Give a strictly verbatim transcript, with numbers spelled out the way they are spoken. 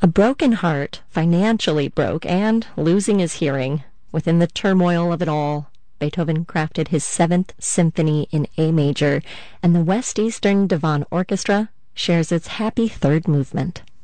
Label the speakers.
Speaker 1: A broken heart, financially broke, and losing his hearing. Within the turmoil of it all, Beethoven crafted his Seventh Symphony in A major, and the West Eastern Divan Orchestra shares its happy third movement.